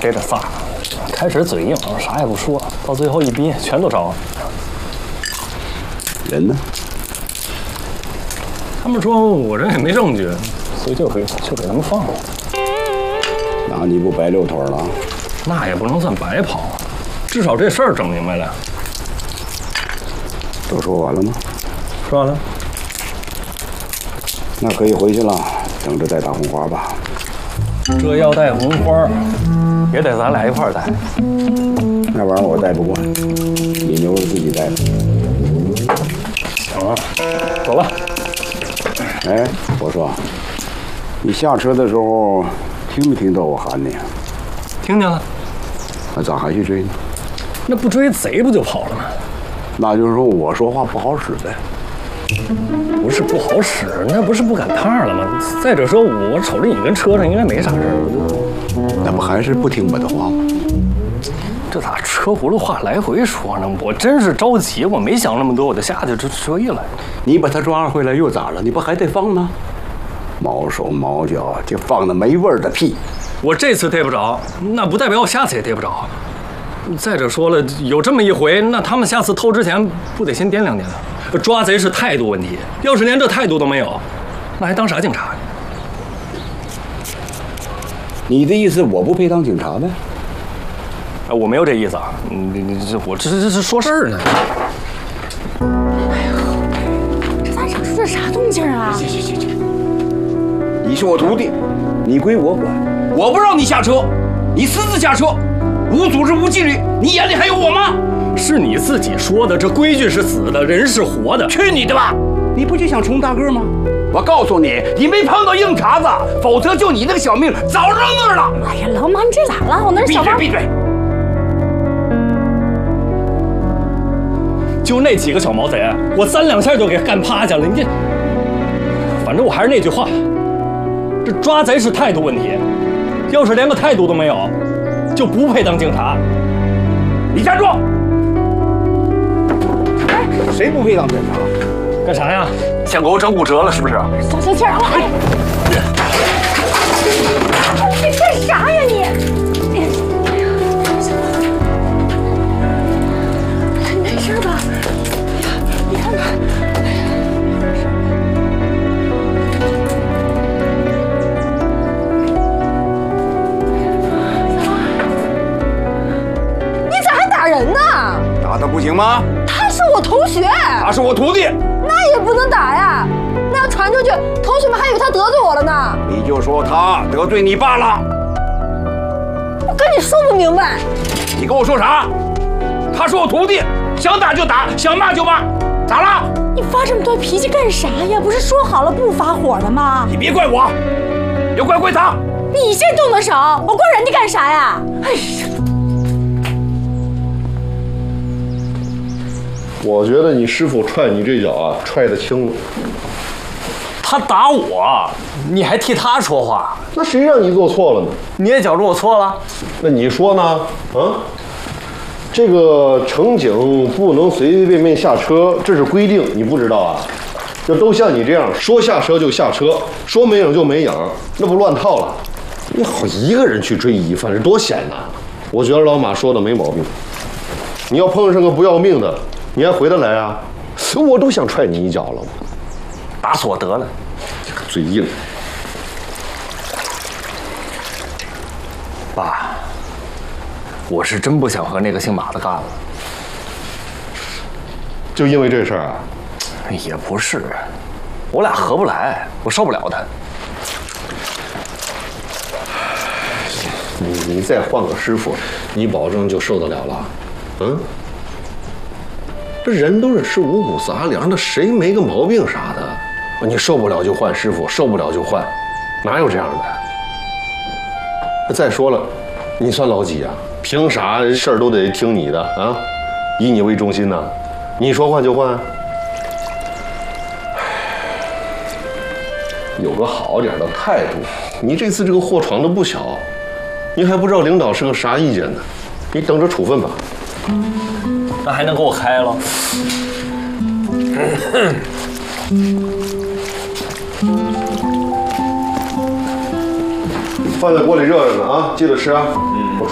这仨，开始嘴硬，啥也不说，到最后一逼，全都招了。 人呢？ 他们说我这也没证据，所以就给他们放了。 那你不白溜腿了？ 那也不能算白跑，至少这事儿整明白了。 都说完了吗？ 说完了。 那可以回去了，等着戴大红花吧。 这要戴红花，也得咱俩一块儿戴。 那玩意儿我戴不惯，你留着自己戴。 行了，走吧。 哎，我说，你下车的时候听没听到我喊你啊？ 听见了。 那咋还去追呢？ 那不追贼不就跑了吗？ 那就是说我说话不好使呗。 不是不好使，那不是不赶趟了吗？再者说，我瞅着你跟车上应该没啥事儿。 那不还是不听我的话吗？ 这咋车轱辘话来回说呢？我真是着急，我没想那么多，我就下去追了。 你把他抓回来又咋了？你不还得放吗？毛手毛脚，就放那没味儿的屁。 我这次逮不着，那不代表我下次也逮不着。再者说了，有这么一回，那他们下次偷之前不得先掂量掂量？抓贼是态度问题，要是连这态度都没有，那还当啥警察？ 你的意思我不配当警察呗？ 我没有这意思啊，我这是说事儿呢。 哎呀，这咱厂出这啥动静啊？ 行，你是我徒弟，你归我管， 我不让你下车，你私自下车，无组织无纪律，你眼里还有我吗？ 是你自己说的，这规矩是死的，人是活的。 去你的吧！你不就想冲大个吗？我告诉你，你没碰到硬茬子，否则就你那个小命早扔那儿了。 哎呀，老马，你这咋了？我那是小猫。 闭嘴！ 就那几个小毛贼，我3、2下就给干趴下了。你这，反正我还是那句话，这抓贼是态度问题，要是连个态度都没有，就不配当警察。 你站住！ 谁不配当警察？ 干啥呀？ 想给我整骨折了是不是？ 小气儿，哎！你干啥呀你？哎呀，你没事吧？哎呀，你看看，你咋还打人呢？ 打他不行吗？ 他是我同学， 他是我徒弟， 那也不能打呀。那要传出去，同学们还以为他得罪我了呢。 你就说他得罪你爸了。 我跟你说不明白。 你跟我说啥？他是我徒弟，想打就打，想骂就骂，咋了？ 你发这么多脾气干啥呀？不是说好了不发火的吗？ 你别怪我，要怪他。 你先动的手，我怪人家干啥呀？哎呀！ 我觉得你师傅踹你这脚啊，踹得轻了。 他打我，你还替他说话？ 那谁让你做错了呢？ 你也觉着我错了？ 那你说呢？啊？这个乘警不能随随便便下车，这是规定，你不知道啊？要都像你这样说下车就下车，说没影就没影，那不乱套了？你好一个人去追疑犯，这多险呐！我觉得老马说的没毛病。你要碰上个不要命的，你还回得来啊？我都想踹你一脚了， 打死我得了！ 这个嘴硬。 爸，我是真不想和那个姓马的干了。 就因为这事儿啊？ 也不是，我俩合不来，我受不了他。 你再换个师傅，你保证就受得了了？嗯？这人都是吃五谷杂粮的，谁没个毛病啥的？你受不了就换师傅，受不了就换，哪有这样的？再说了，你算老几啊？凭啥事儿都得听你的啊？以你为中心呢？你说换就换？有个好点的态度。你这次这个祸闯得不小，你还不知道领导是个啥意见呢？你等着处分吧。 那还能给我开了？ 饭在锅里热着呢啊，记得吃啊。